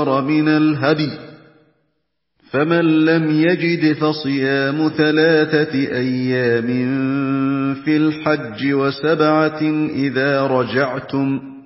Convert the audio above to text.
مِنَ الْهَدْيِ ۖ فَمَن لَّمْ يَجِدْ فَصِيَامُ 3 أيام في الحج و7 إذا رجعتم ۗ